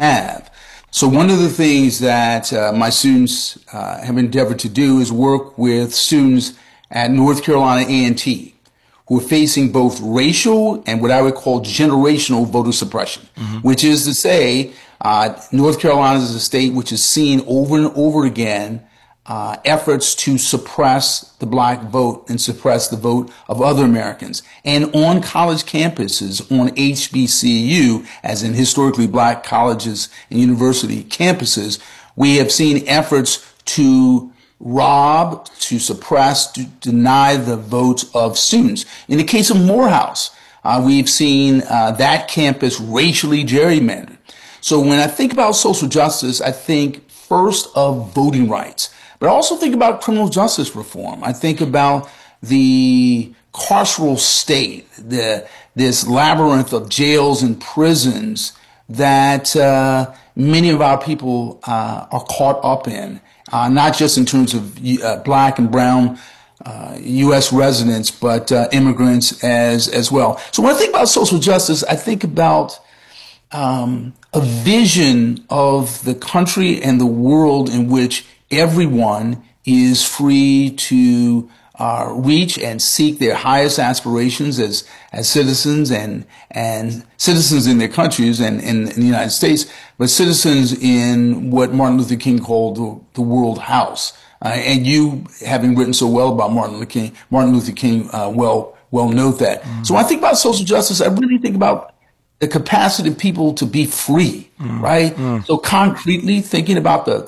have. So one of the things that my students have endeavored to do is work with students at North Carolina A&T who are facing both racial and what I would call generational voter suppression, which is to say North Carolina is a state which has seen over and over again efforts to suppress the black vote and suppress the vote of other Americans. And on college campuses, on HBCU, as in historically black colleges and university campuses, we have seen efforts to rob, to suppress, to deny the votes of students. In the case of Morehouse, we've seen that campus racially gerrymandered. So when I think about social justice, I think first of voting rights. But I also think about criminal justice reform. I think about the carceral state, this labyrinth of jails and prisons that many of our people are caught up in, not just in terms of black and brown U.S. residents, but immigrants as well. So when I think about social justice, I think about a vision of the country and the world in which everyone is free to reach and seek their highest aspirations as citizens and citizens in their countries and in the United States, but citizens in what Martin Luther King called the world house. And you, having written so well about Martin Luther King, well note that. So when I think about social justice, I really think about the capacity of people to be free, right? So concretely thinking about the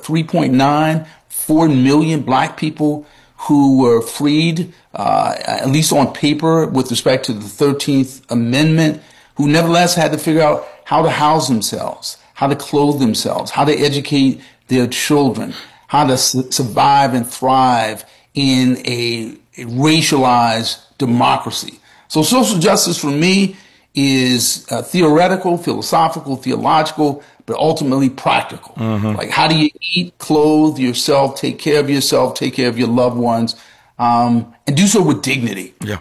3.94 million black people who were freed, at least on paper with respect to the 13th Amendment, who nevertheless had to figure out how to house themselves, how to clothe themselves, how to educate their children, how to survive and thrive in a racialized democracy. So social justice for me is theoretical, philosophical, theological, but ultimately practical. Like, how do you eat, clothe yourself, take care of yourself, take care of your loved ones, and do so with dignity? Yeah.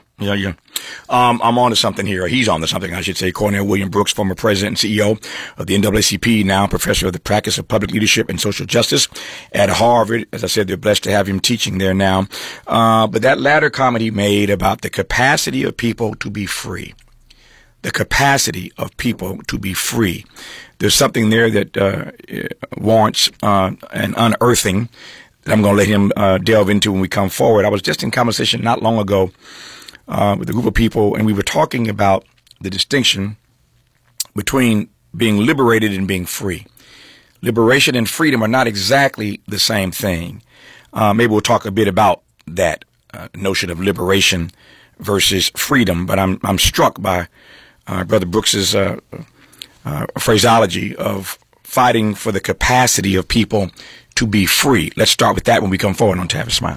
I'm on to something here. He's on to something, I should say. Cornell William Brooks, former president and CEO of the NAACP, now professor of the practice of public leadership and social justice at Harvard. As I said, they're blessed to have him teaching there now. But that latter comment he made about the capacity of people to be free. The capacity of people to be free. There's something there that warrants an unearthing that I'm going to let him delve into when we come forward. I was just in conversation not long ago with a group of people, and we were talking about the distinction between being liberated and being free. Liberation and freedom are not exactly the same thing. Maybe we'll talk a bit about that notion of liberation versus freedom, but I'm struck by Brother Brooks's phraseology of fighting for the capacity of people to be free. Let's start with that when we come forward on Tavis Smiley.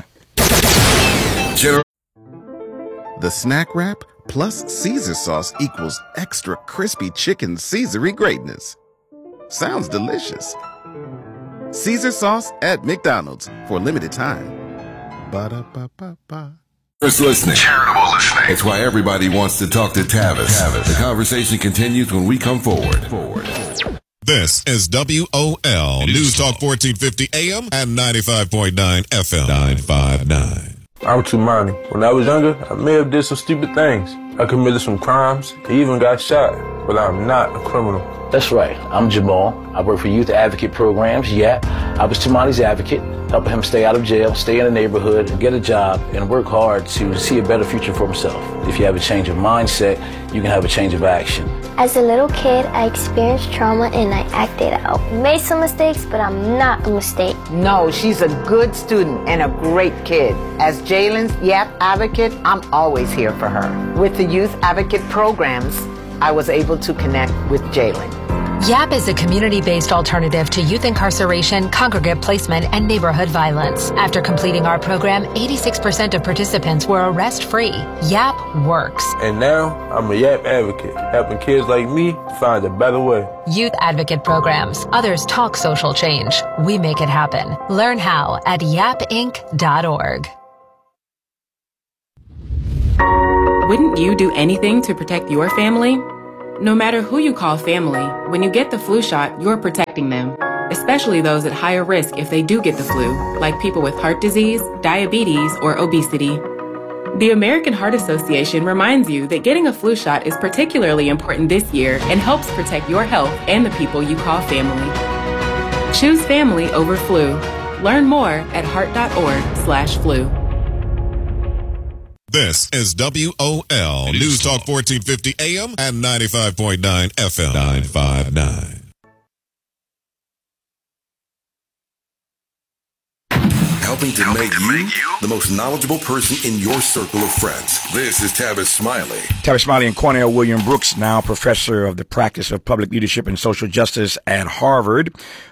The Snack Wrap plus Caesar sauce equals extra crispy chicken Caesar-y greatness. Sounds delicious. Caesar sauce at McDonald's for a limited time. Ba-da-ba-ba-ba. First listening. Charitable listening. It's why everybody wants to talk to Tavis. The conversation continues when we come forward. This is WOL News Talk 1450 AM and 95.9 FM 959. I'm Tumani. When I was younger, I may have did some stupid things. I committed some crimes, I even got shot, but I'm not a criminal. That's right. I'm Jamal. I work for Youth Advocate Programs, YAP. I was Tumani's advocate, helping him stay out of jail, stay in the neighborhood, get a job, and work hard to see a better future for himself. If you have a change of mindset, you can have a change of action. As a little kid, I experienced trauma and I acted out. Made some mistakes, but I'm not a mistake. No, she's a good student and a great kid. As Jalen's YAP advocate, I'm always here for her. With the Youth Advocate Programs, I was able to connect with Jalen. YAP is a community-based alternative to youth incarceration, congregate placement, and neighborhood violence. After completing our program, 86% of participants were arrest-free. YAP works. And now, I'm a YAP advocate, helping kids like me find a better way. Youth Advocate Programs. Others talk social change. We make it happen. Learn how at yapinc.org. Wouldn't you do anything to protect your family? No matter who you call family, when you get the flu shot, you're protecting them, especially those at higher risk if they do get the flu, like people with heart disease, diabetes, or obesity. The American Heart Association reminds you that getting a flu shot is particularly important this year and helps protect your health and the people you call family. Choose family over flu. Learn more at heart.org/flu. This is WOL News Talk 1450 AM and 95.9 FM. 959. Helping to make you the most knowledgeable person in your circle of friends. This is Tavis Smiley. Tavis Smiley and Cornell William Brooks, now professor of the practice of public leadership and social justice at Harvard,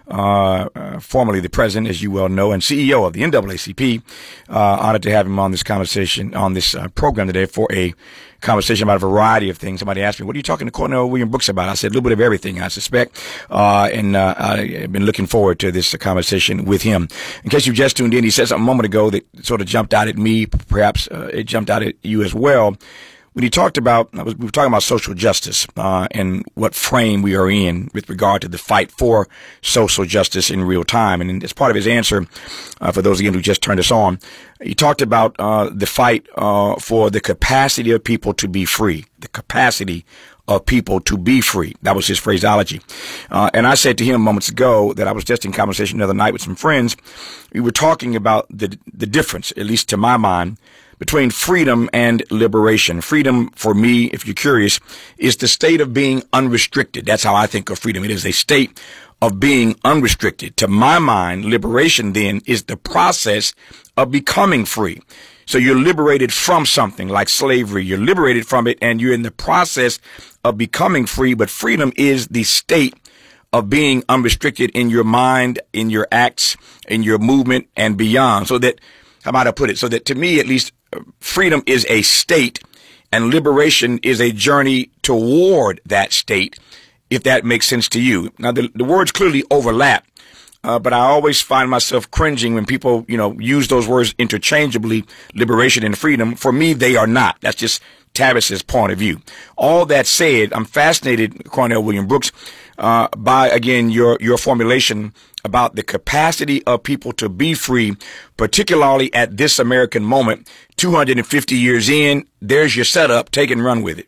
formerly the president, as you well know, and CEO of the NAACP. Honored to have him on this conversation, on this program today for a conversation about a variety of things. Somebody asked me, what are you talking to Cornell William Brooks about? I said a little bit of everything, I suspect. And I've been looking forward to this conversation with him. In case you just tuned in, he said something a moment ago that sort of jumped out at me. Perhaps it jumped out at you as well. When he talked about, we were talking about social justice, and what frame we are in with regard to the fight for social justice in real time. And as part of his answer, for those again who just turned us on, he talked about, the fight, for the capacity of people to be free, the capacity of people to be free. That was his phraseology. And I said to him moments ago that I was just in conversation the other night with some friends. We were talking about the difference, at least to my mind, between freedom and liberation. Freedom, for me, if you're curious, is the state of being unrestricted. That's how I think of freedom. It is a state of being unrestricted. To my mind, liberation then is the process of becoming free. So you're liberated from something like slavery. You're liberated from it and you're in the process of becoming free. But freedom is the state of being unrestricted in your mind, in your acts, in your movement and beyond. So that, how might I put it? So that to me, at least, freedom is a state and liberation is a journey toward that state, if that makes sense to you. Now, the words clearly overlap, but I always find myself cringing when people, use those words interchangeably, liberation and freedom. For me, they are not. That's just Tavis's point of view. All that said, I'm fascinated, Cornell William Brooks, by, again, your formulation about the capacity of people to be free, particularly at this American moment, 250 years in. There's your setup. Take it and run with it.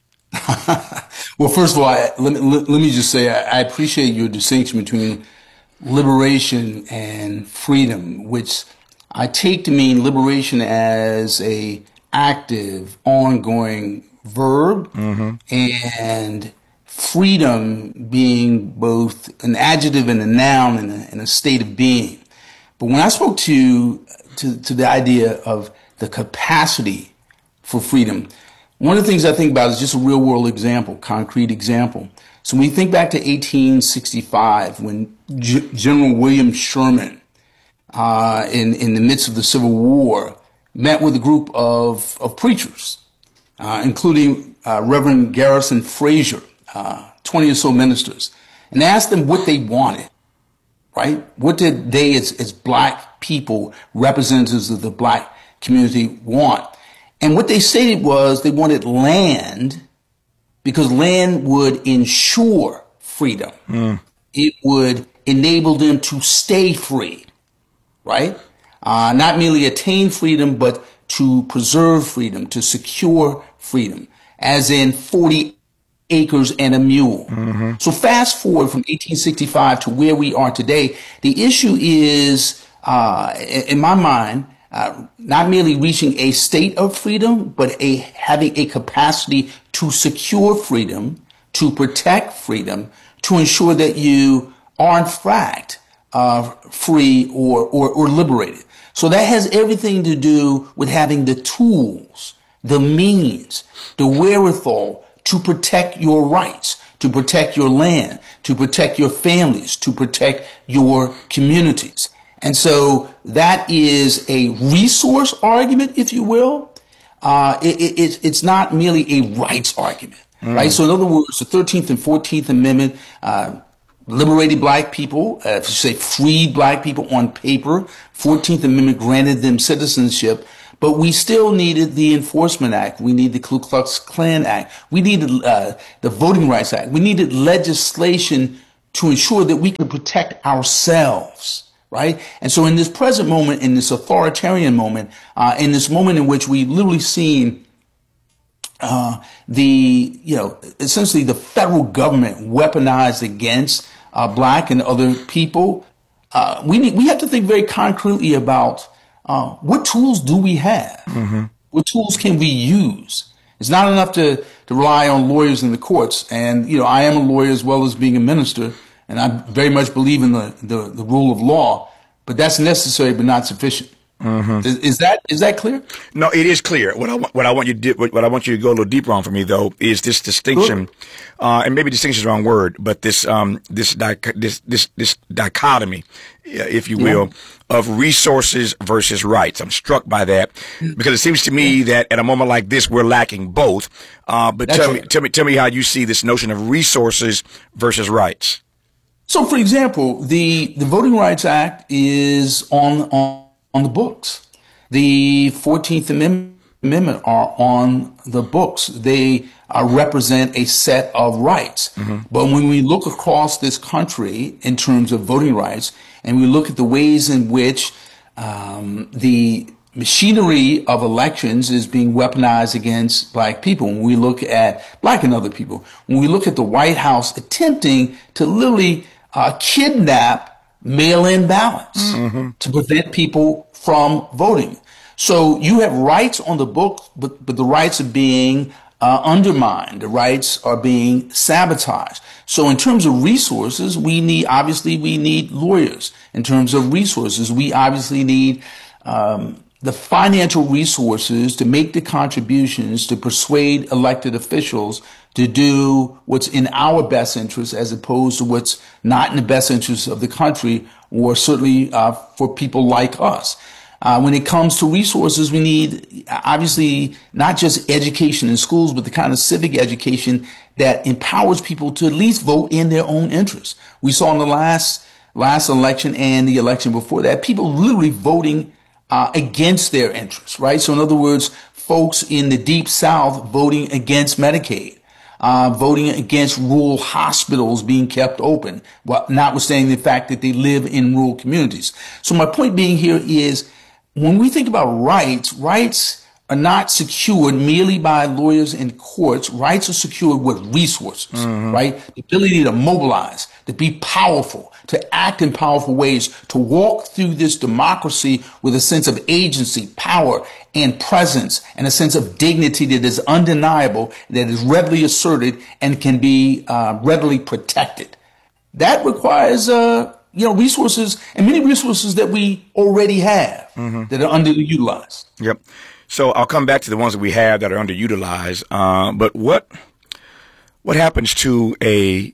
Well, first of all, let me just say I appreciate your distinction between liberation and freedom, which I take to mean liberation as a active, ongoing verb, and freedom being both an adjective and a noun and a state of being. But when I spoke to the idea of the capacity for freedom, one of the things I think about is just a real world example, concrete example. So when you think back to 1865, when General William Sherman, in the midst of the Civil War, met with a group of preachers, including Reverend Garrison Frazier, 20 or so ministers, and asked them what they wanted, right? What did they as black people, representatives of the black community, want? And what they stated was they wanted land, because land would ensure freedom. It would enable them to stay free, right? Not merely attain freedom, but to preserve freedom, to secure freedom, as in 40 acres and a mule. So fast forward from 1865 to where we are today, the issue is, in my mind, not merely reaching a state of freedom, but having a capacity to secure freedom, to protect freedom, to ensure that you are in fact free or liberated. So that has everything to do with having the tools, the means, the wherewithal to protect your rights, to protect your land, to protect your families, to protect your communities. And so that is a resource argument, if you will. It's not merely a rights argument, right? So in other words, the 13th and 14th Amendment liberated black people, if you say freed black people on paper. 14th Amendment granted them citizenship. But we still needed the Enforcement Act. We needed the Ku Klux Klan Act. We needed the Voting Rights Act. We needed legislation to ensure that we could protect ourselves, right? And so in this present moment, in this authoritarian moment, in this moment in which we literally seen essentially the federal government weaponized against black and other people, we have to think very concretely about what tools do we have? Mm-hmm. What tools can we use? It's not enough to rely on lawyers in the courts. And, I am a lawyer as well as being a minister, and I very much believe in the rule of law, but that's necessary but not sufficient. Mm-hmm. Is that clear? No, it is clear. What I want you to go a little deeper on for me though is this distinction, and maybe distinction is the wrong word, but this dichotomy, if you will, of resources versus rights. I'm struck by that because it seems to me that at a moment like this we're lacking both. But tell me how you see this notion of resources versus rights. So, for example, the Voting Rights Act is on the books. The 14th Amendment are on the books. They represent a set of rights. Mm-hmm. But when we look across this country in terms of voting rights, and we look at the ways in which the machinery of elections is being weaponized against black people, when we look at black and other people, when we look at the White House attempting to literally kidnap mail-in ballots mm-hmm. to prevent people from voting. So you have rights on the book, but the rights are being undermined. The rights are being sabotaged. So in terms of resources, we need lawyers. In terms of resources, we obviously need the financial resources to make the contributions to persuade elected officials to do what's in our best interest as opposed to what's not in the best interest of the country or certainly for people like us. When it comes to resources, we need obviously not just education in schools, but the kind of civic education that empowers people to at least vote in their own interest. We saw in the last election and the election before that, people literally voting against their interests, right? So in other words, folks in the Deep South voting against Medicaid. Voting against rural hospitals being kept open, notwithstanding the fact that they live in rural communities. So my point being here is when we think about rights are not secured merely by lawyers and courts. Rights are secured with resources, mm-hmm. right? The ability to mobilize, to be powerful, to act in powerful ways, to walk through this democracy with a sense of agency, power, and presence, and a sense of dignity that is undeniable, that is readily asserted, and can be readily protected. That requires resources, and many resources that we already have mm-hmm. that are underutilized. Yep. So I'll come back to the ones that we have that are underutilized. But what happens to a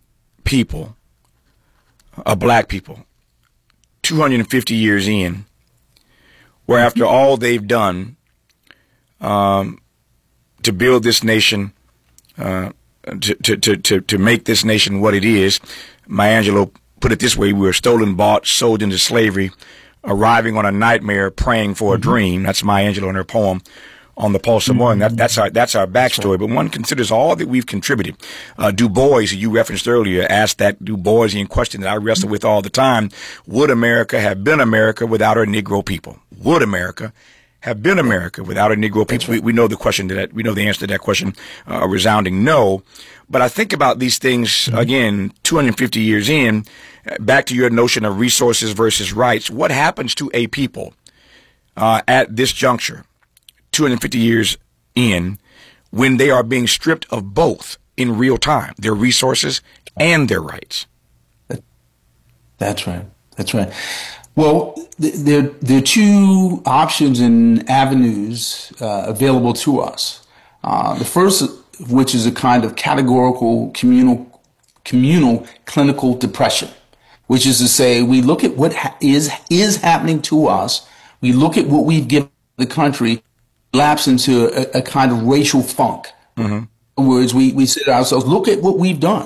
black people, 250 years in, where after all they've done to build this nation, to make this nation what it is, Maya Angelou put it this way: we were stolen, bought, sold into slavery, arriving on a nightmare, praying for a dream. That's Maya Angelou in her poem On the Pulse of Morning. That's our backstory. But one considers all that we've contributed. Du Bois, who you referenced earlier, asked that Du Boisian question that I wrestle with all the time: would America have been America without our Negro people? Would America have been America without our Negro people? We know the answer to that question, a resounding no. But I think about these things again, 250 years in. Back to your notion of resources versus rights. What happens to a people at this juncture, 250 years in, when they are being stripped of both in real time, their resources and their rights? That's right. Well, there are two options and avenues available to us. The first of which is a kind of categorical communal clinical depression, which is to say we look at what is happening to us, we look at what we've given the country, lapse into a kind of racial funk. Mm-hmm. In other words, we say to ourselves, look at what we've done.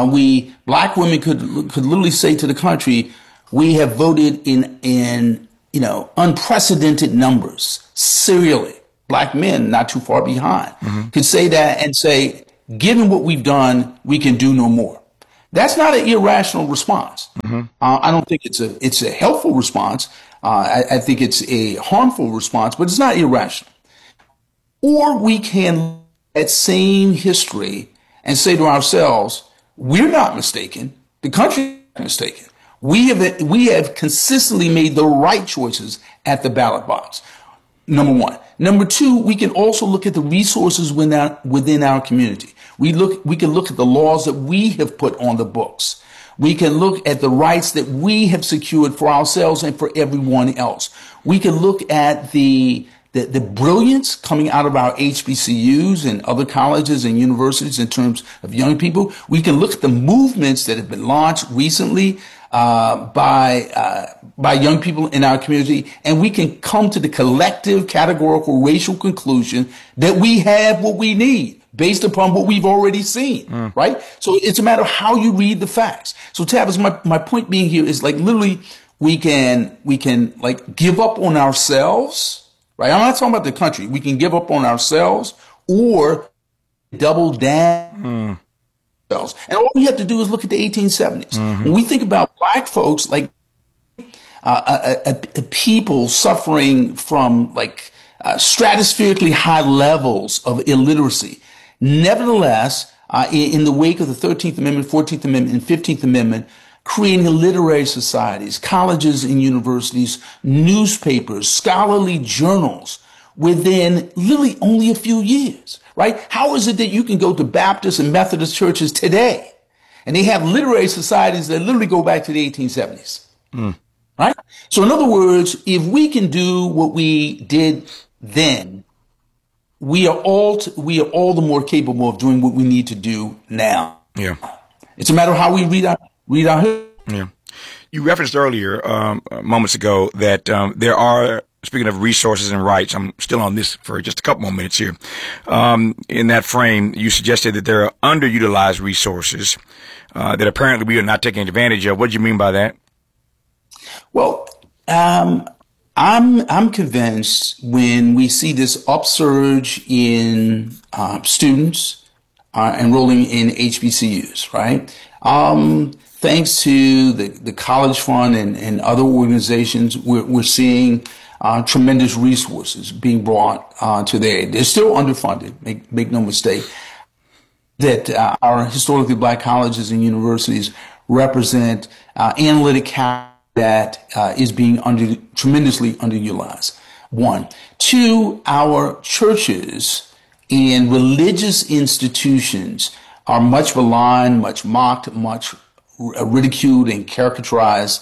Black women could literally say to the country, we have voted in unprecedented numbers, serially. Black men not too far behind could say that and say, given what we've done, we can do no more. That's not an irrational response. I don't think it's a helpful response. I think it's a harmful response, but it's not irrational. Or we can look at that same history and say to ourselves, we're not mistaken. The country is not mistaken. We have consistently made the right choices at the ballot box. Number one. Number two, we can also look at the resources within our community. We can look at the laws that we have put on the books. We can look at the rights that we have secured for ourselves and for everyone else. We can look at the brilliance coming out of our HBCUs and other colleges and universities in terms of young people. We can look at the movements that have been launched recently by young people in our community, and we can come to the collective categorical racial conclusion that we have what we need based upon what we've already seen, right? So it's a matter of how you read the facts. So Tavis, my point being here is like literally we can like give up on ourselves, right? I'm not talking about the country. We can give up on ourselves or double down. And all we have to do is look at the 1870s. When we think about black folks, like people suffering from like stratospherically high levels of illiteracy, nevertheless, in the wake of the 13th Amendment, 14th Amendment, and 15th Amendment, creating literary societies, colleges and universities, newspapers, scholarly journals within literally only a few years. Right? How is it that you can go to Baptist and Methodist churches today and they have literary societies that literally go back to the 1870s? Right? So in other words, if we can do what we did then, we are all the more capable of doing what we need to do now. Yeah. It's a matter of how we read our history. Yeah. You referenced earlier, moments ago, that there are, speaking of resources and rights, I'm still on this for just a couple more minutes here. In that frame, you suggested that there are underutilized resources that apparently we are not taking advantage of. What do you mean by that? Well, I'm convinced when we see this upsurge in students enrolling in HBCUs, right? Thanks to the College Fund and other organizations, we're seeing tremendous resources being brought to their aid. They're still underfunded, make no mistake, that our historically black colleges and universities represent analytic capital that is being tremendously underutilized. One. Two, our churches and religious institutions are much maligned, much mocked, much ridiculed and caricatured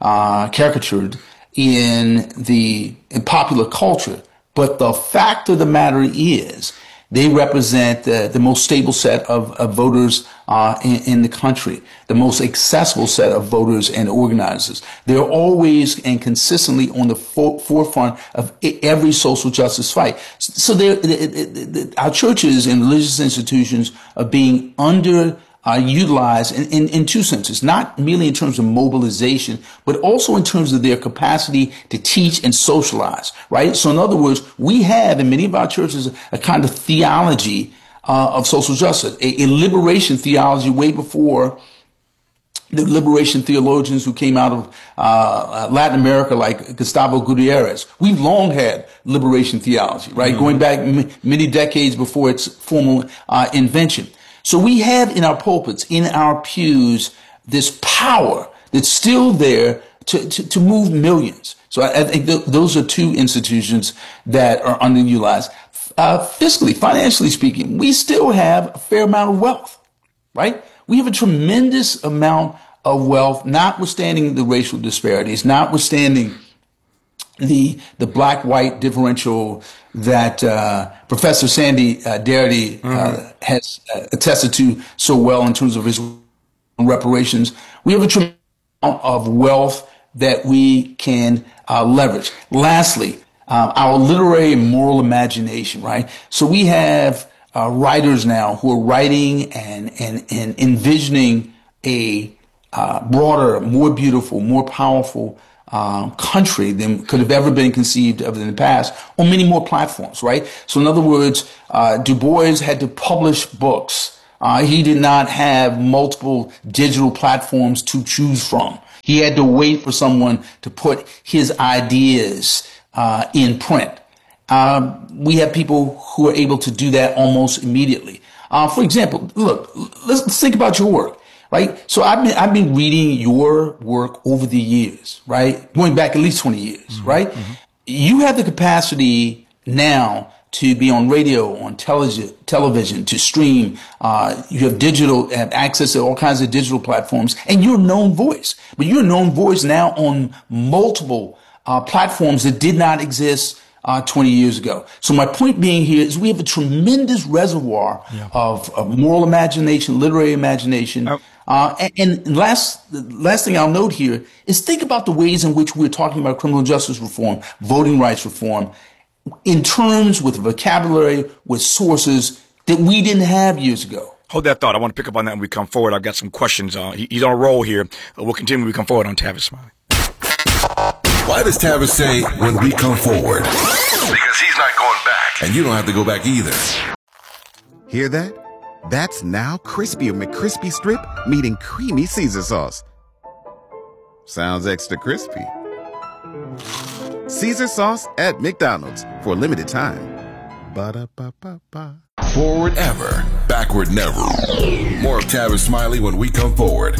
in popular culture. But the fact of the matter is they represent the most stable set of voters in the country, the most accessible set of voters and organizers. They're always and consistently on the forefront of every social justice fight. So our churches and religious institutions are being utilized in two senses, not merely in terms of mobilization, but also in terms of their capacity to teach and socialize, right? So in other words, we have in many of our churches a kind of theology of social justice, a liberation theology way before the liberation theologians who came out of Latin America like Gustavo Gutierrez. We've long had liberation theology, right? Going back many decades before its formal invention. So we have in our pulpits, in our pews, this power that's still there to move millions. So I think those are two institutions that are underutilized. Fiscally, financially speaking, we still have a fair amount of wealth, right? We have a tremendous amount of wealth, notwithstanding the racial disparities, notwithstanding the black-white differential that Professor Sandy Darity has attested to so well in terms of his reparations. We have a tremendous amount of wealth that we can leverage. Lastly, our literary and moral imagination, right? So we have writers now who are writing and envisioning a broader, more beautiful, more powerful country than could have ever been conceived of in the past on many more platforms, right? So in other words, Du Bois had to publish books. He did not have multiple digital platforms to choose from. He had to wait for someone to put his ideas in print. We have people who are able to do that almost immediately. For example, look, let's think about your work. Right. So I've been reading your work over the years, right? Going back at least 20 years, right? Mm-hmm. You have the capacity now to be on radio, on television, to stream. You have access to all kinds of digital platforms, and you're a known voice. But you're a known voice now on multiple platforms that did not exist 20 years ago. So my point being here is we have a tremendous reservoir of moral imagination, literary imagination. And last thing I'll note here is think about the ways in which we're talking about criminal justice reform, voting rights reform, in terms with vocabulary, with sources that we didn't have years ago. Hold that thought. I want to pick up on that when we come forward. I've got some questions. He's on a roll here. We'll continue when we come forward on Tavis Smiley. Why does Tavis say when we come forward? Because he's not going back. And you don't have to go back either. Hear that? That's now Crispy McCrispy Strip meeting creamy Caesar sauce. Sounds extra crispy. Caesar sauce at McDonald's for a limited time. Ba-da-ba-ba-ba. Forward ever, backward never. More of Tavis Smiley when we come forward.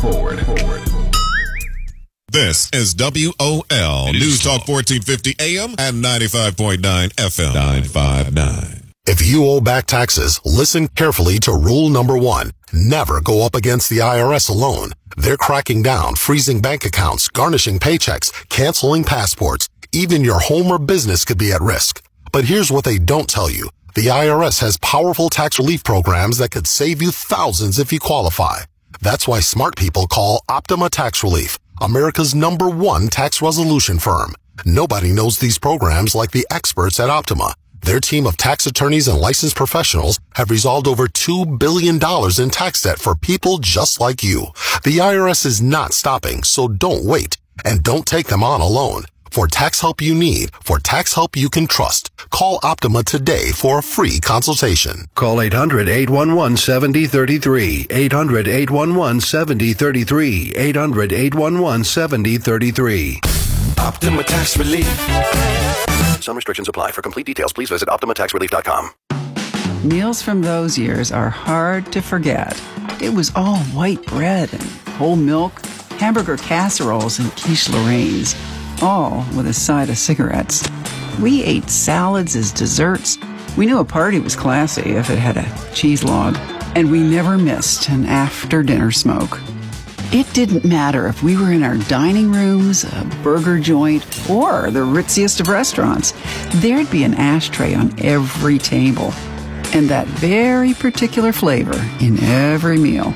This is WOL News Talk 1450 AM and 95.9 FM 959. If you owe back taxes, listen carefully to rule number 1. Never go up against the IRS alone. They're cracking down, freezing bank accounts, garnishing paychecks, canceling passports. Even your home or business could be at risk. But here's what they don't tell you. The IRS has powerful tax relief programs that could save you thousands if you qualify. That's why smart people call Optima Tax Relief, America's #1 tax resolution firm. Nobody knows these programs like the experts at Optima. Their team of tax attorneys and licensed professionals have resolved over $2 billion in tax debt for people just like you. The IRS is not stopping, so don't wait. And don't take them on alone. For tax help you need, for tax help you can trust, call Optima today for a free consultation. Call 800-811-7033, 800-811-7033, 800-811-7033. Optima Tax Relief. Some restrictions apply. For complete details, please visit OptimaTaxRelief.com. Meals from those years are hard to forget. It was all white bread and whole milk, hamburger casseroles and quiche Lorraines, all with a side of cigarettes. We ate salads as desserts. We knew a party was classy if it had a cheese log, and we never missed an after-dinner smoke. It didn't matter if we were in our dining rooms, a burger joint, or the ritziest of restaurants. There'd be an ashtray on every table, and that very particular flavor in every meal.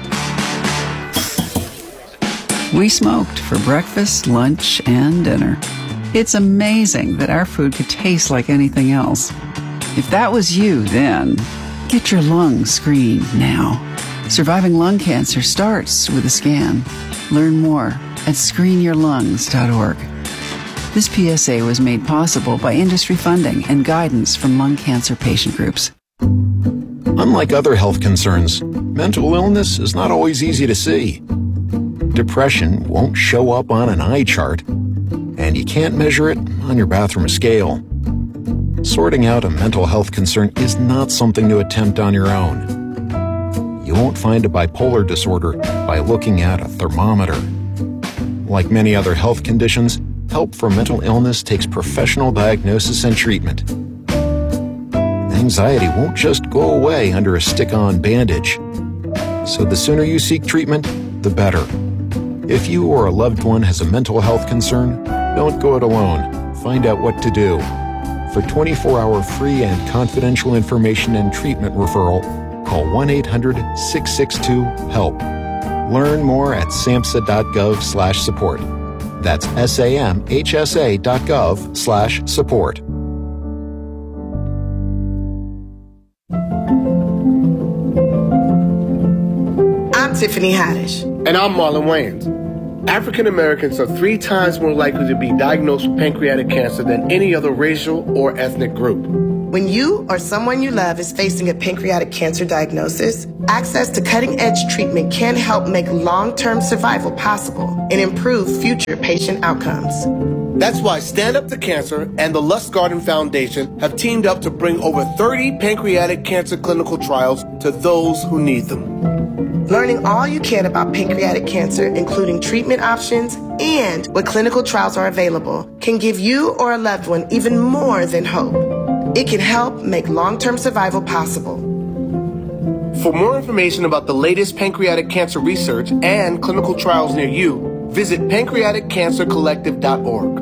We smoked for breakfast, lunch, and dinner. It's amazing that our food could taste like anything else. If that was you then, get your lungs screened now. Surviving lung cancer starts with a scan. Learn more at screenyourlungs.org. This PSA was made possible by industry funding and guidance from lung cancer patient groups. Unlike other health concerns, mental illness is not always easy to see. Depression won't show up on an eye chart, and you can't measure it on your bathroom scale. Sorting out a mental health concern is not something to attempt on your own. You won't find a bipolar disorder by looking at a thermometer. Like many other health conditions, help for mental illness takes professional diagnosis and treatment. Anxiety won't just go away under a stick-on bandage. So the sooner you seek treatment, the better. If you or a loved one has a mental health concern, don't go it alone. Find out what to do. For 24-hour free and confidential information and treatment referral, call 1-800-662-HELP. Learn more at samhsa.gov/support. That's samhsa.gov/support. I'm Tiffany Haddish. And I'm Marlon Wayans. African Americans are 3 times more likely to be diagnosed with pancreatic cancer than any other racial or ethnic group. When you or someone you love is facing a pancreatic cancer diagnosis, access to cutting-edge treatment can help make long-term survival possible and improve future patient outcomes. That's why Stand Up to Cancer and the Lustgarten Foundation have teamed up to bring over 30 pancreatic cancer clinical trials to those who need them. Learning all you can about pancreatic cancer, including treatment options and what clinical trials are available, can give you or a loved one even more than hope. It can help make long-term survival possible. For more information about the latest pancreatic cancer research and clinical trials near you, visit pancreaticcancercollective.org.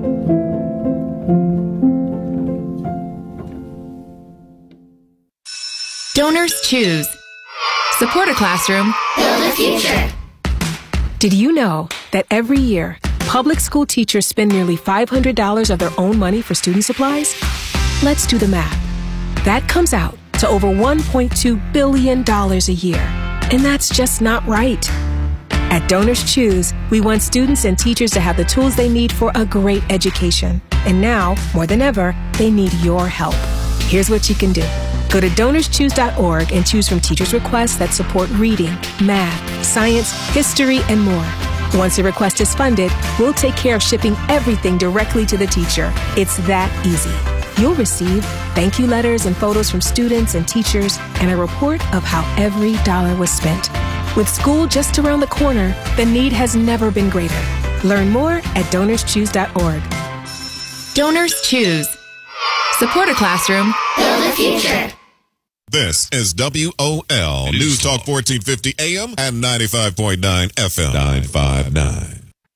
Donors choose. Support a classroom. Build a future. Did you know that every year, public school teachers spend nearly $500 of their own money for student supplies? Let's do the math. That comes out to over $1.2 billion a year. And that's just not right. At Donors Choose, we want students and teachers to have the tools they need for a great education. And now, more than ever, they need your help. Here's what you can do. Go to DonorsChoose.org and choose from teachers' requests that support reading, math, science, history, and more. Once a request is funded, we'll take care of shipping everything directly to the teacher. It's that easy. You'll receive thank you letters and photos from students and teachers and a report of how every dollar was spent. With school just around the corner, the need has never been greater. Learn more at DonorsChoose.org. Donors Choose. Support a classroom. Build a future. This is WOL News Talk 1450 AM and 95.9 FM. 959.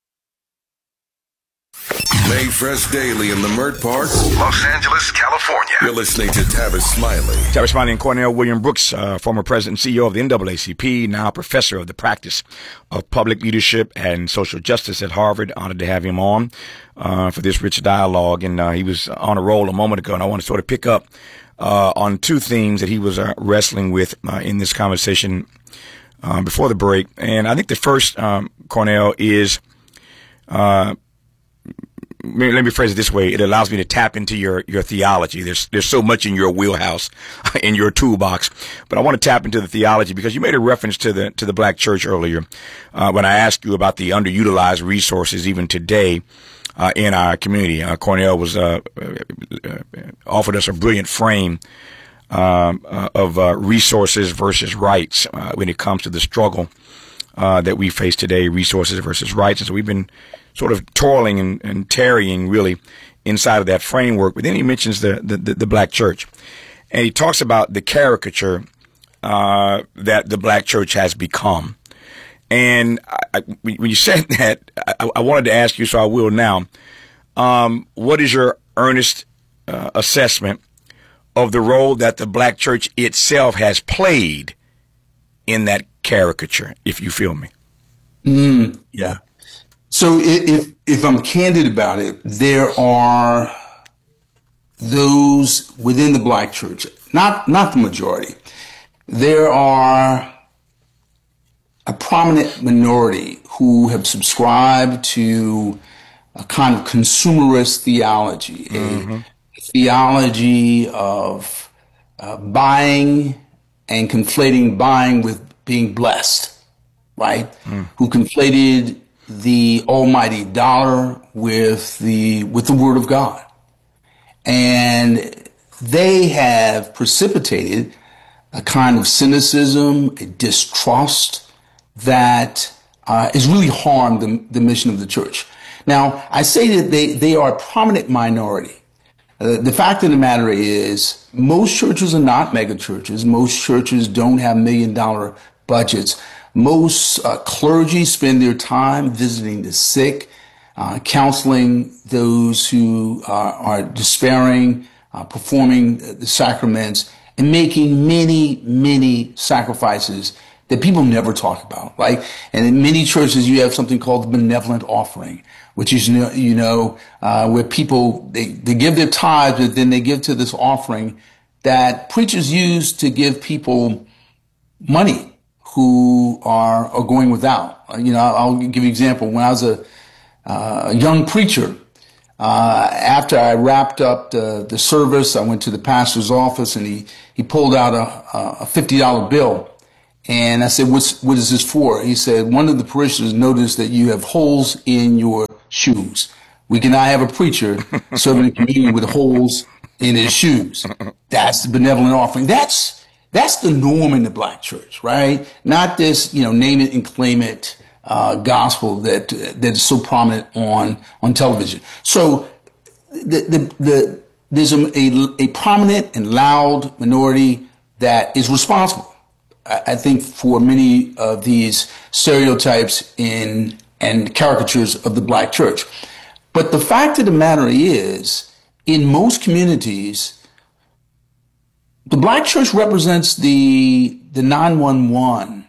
Made fresh daily in the Mert Park, Los Angeles, California. You're listening to Tavis Smiley. Tavis Smiley and Cornell William Brooks, former president and CEO of the NAACP, now professor of the practice of public leadership and social justice at Harvard. Honored to have him on for this rich dialogue. And he was on a roll a moment ago, and I want to sort of pick up on 2 themes that he was wrestling with in this conversation before the break. And I think the first, Cornell, is let me phrase it this way. It allows me to tap into your theology. There's so much in your wheelhouse, in your toolbox. But I want to tap into the theology because you made a reference to the black church earlier when I asked you about the underutilized resources even today in our community. Cornell was offered us a brilliant frame of resources versus rights when it comes to the struggle that we face today, resources versus rights. And so we've been sort of toiling and tarrying really inside of that framework. But then he mentions the black church. And he talks about the caricature that the black church has become. And when you said that, I wanted to ask you, so I will now. What is your earnest assessment of the role that the black church itself has played in that caricature, if you feel me? Yeah. So if I'm candid about it, there are those within the black church, not the majority. There are a prominent minority who have subscribed to a kind of consumerist theology, a theology of buying and conflating buying with being blessed, right? Who conflated the almighty dollar with the word of God. And they have precipitated a kind of cynicism, a distrust that has really harmed the mission of the church. Now, I say that they are a prominent minority. The fact of the matter is most churches are not mega churches. Most churches don't have $1 million budgets. Most clergy spend their time visiting the sick, counseling those who are despairing, performing the sacraments, and making many, many sacrifices that people never talk about, right? And in many churches, you have something called the benevolent offering, which is, where people, they give their tithes, but then they give to this offering that preachers use to give people money who are going without. I'll give you an example. When I was a young preacher, after I wrapped up the service, I went to the pastor's office, and he pulled out a $50 bill. And I said, what is this for? He said, one of the parishioners noticed that you have holes in your shoes. We cannot have a preacher serving the communion with holes in his shoes. That's the benevolent offering. That's the norm in the black church, right? Not this, name it and claim it gospel that is so prominent on television. So there's a prominent and loud minority that is responsible, I think, for many of these stereotypes and caricatures of the black church. But the fact of the matter is, in most communities, the black church represents the 911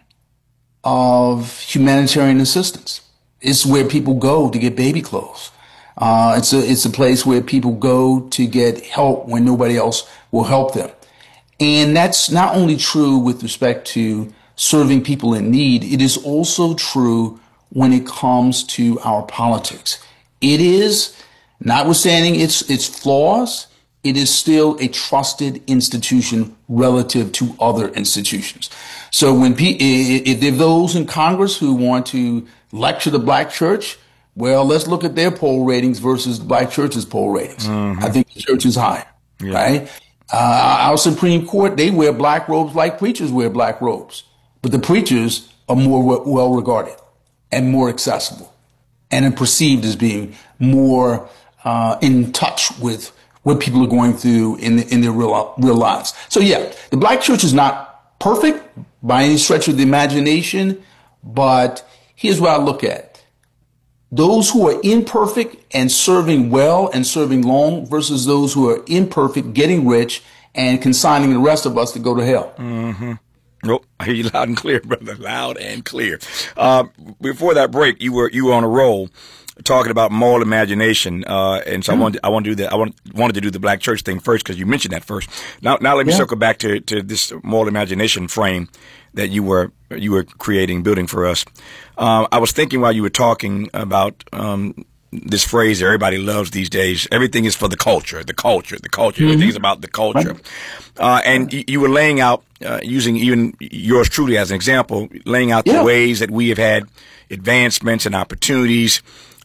of humanitarian assistance. It's where people go to get baby clothes. It's a place where people go to get help when nobody else will help them. And that's not only true with respect to serving people in need, it is also true when it comes to our politics. It is, notwithstanding its flaws, it is still a trusted institution relative to other institutions. So if there are those in Congress who want to lecture the black church, well, let's look at their poll ratings versus the black church's poll ratings. Mm-hmm. I think the church is higher, right? Our Supreme Court, they wear black robes like preachers wear black robes. But the preachers are more well regarded and more accessible and are perceived as being more in touch with what people are going through in their real lives. So yeah, the black church is not perfect by any stretch of the imagination, but here's what I look at. Those who are imperfect and serving well and serving long versus those who are imperfect, getting rich, and consigning the rest of us to go to hell. Mm-hmm. Nope, I hear you loud and clear, brother. Loud and clear. Before that break, you were on a roll talking about moral imagination, and so I wanted to do the black church thing first because you mentioned that first. Now let me circle back to this moral imagination frame that you were building for us. I was thinking while you were talking about this phrase that everybody loves these days. Everything is for the culture. Mm-hmm. Everything's about the culture. Right. And you were laying out, using even yours truly as an example, laying out the ways that we have had advancements and opportunities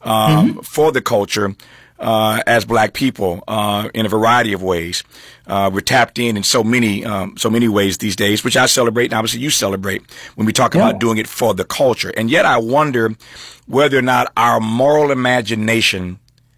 for the culture as black people in a variety of ways. We're tapped in so many ways these days, which I celebrate, and obviously you celebrate when we talk about doing it for the culture. And yet I wonder whether or not our moral imagination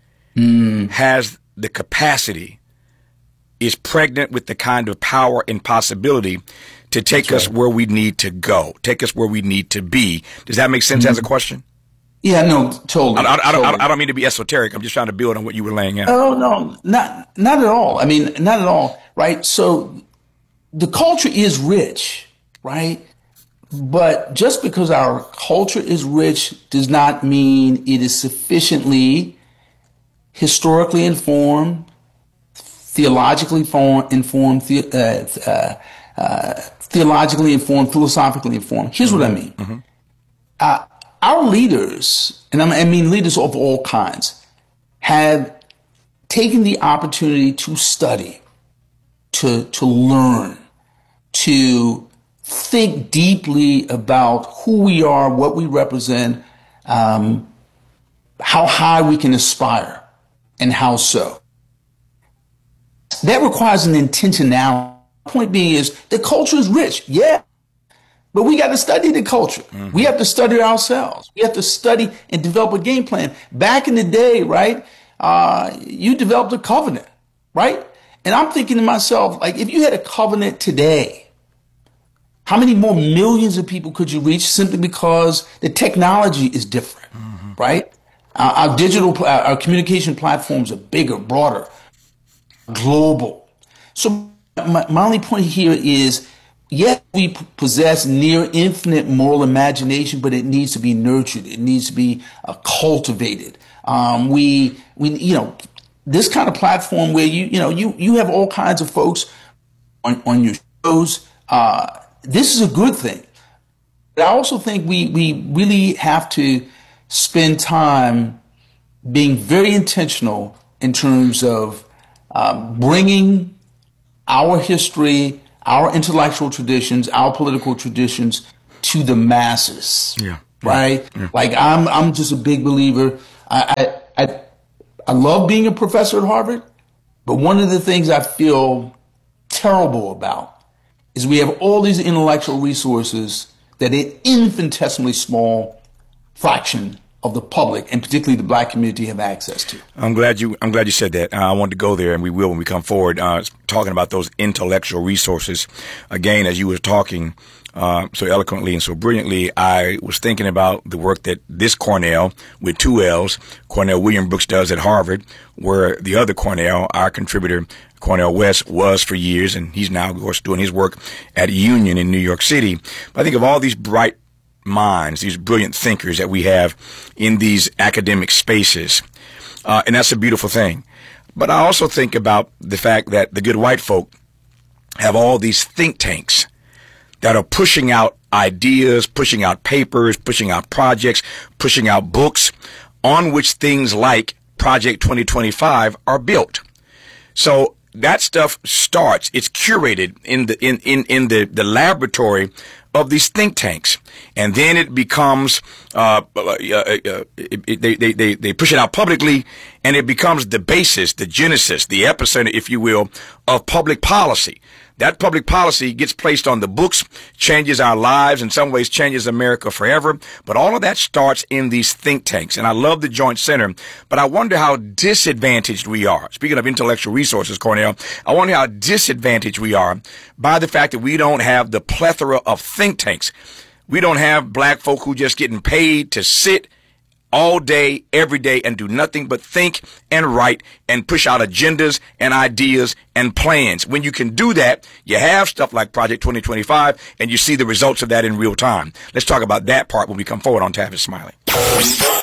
has the capacity, is pregnant with the kind of power and possibility to take us where we need to go, take us where we need to be. Does that make sense as a question? Yeah, no, totally. I don't mean to be esoteric. I'm just trying to build on what you were laying out. Oh, no, not at all. I mean, not at all, right? So the culture is rich, right? But just because our culture is rich does not mean it is sufficiently historically informed, theologically informed, philosophically informed. Here's what I mean. Mm-hmm. Our leaders, and I mean leaders of all kinds, have taken the opportunity to study, to learn, to think deeply about who we are, what we represent, how high we can aspire, and how so. That requires an intentionality. Point being is the culture is rich, but we got to study the culture. Mm-hmm. We have to study ourselves. We have to study and develop a game plan. Back in the day, right, you developed a covenant, right? And I'm thinking to myself, like, if you had a covenant today, how many more millions of people could you reach simply because the technology is different, right? Our communication platforms are bigger, broader, global. So my only point here is, yes, we possess near infinite moral imagination, but it needs to be nurtured. It needs to be cultivated. We this kind of platform where you have all kinds of folks on your shows. This is a good thing, But I also think we really have to spend time being very intentional in terms of bringing our history, our intellectual traditions, our political traditions to the masses. Yeah. Right? Yeah. Like I'm just a big believer. I love being a professor at Harvard, but one of the things I feel terrible about is we have all these intellectual resources that an infinitesimally small fraction of the public, and particularly the black community, have access to. I'm glad you said that. I wanted to go there, and we will when we come forward, talking about those intellectual resources. Again, as you were talking so eloquently and so brilliantly, I was thinking about the work that this Cornell, with 2 L's, Cornell William Brooks, does at Harvard, where the other Cornell, our contributor, Cornell West, was for years, and he's now, of course, doing his work at Union in New York City. But I think of all these bright minds, these brilliant thinkers that we have in these academic spaces, and that's a beautiful thing. But I also think about the fact that the good white folk have all these think tanks that are pushing out ideas, pushing out papers, pushing out projects, pushing out books on which things like Project 2025 are built. So that stuff starts, it's curated in the laboratory of these think tanks, and then it becomes they push it out publicly, and it becomes the basis, the genesis, the epicenter, if you will, of public policy. That public policy gets placed on the books, changes our lives, in some ways changes America forever. But all of that starts in these think tanks. And I love the Joint Center, but I wonder how disadvantaged we are. Speaking of intellectual resources, Cornell, I wonder how disadvantaged we are by the fact that we don't have the plethora of think tanks. We don't have black folk who just getting paid to sit all day, every day, and do nothing but think and write and push out agendas and ideas and plans. When you can do that, you have stuff like Project 2025, and you see the results of that in real time. Let's talk about that part when we come forward on Tavis Smiley.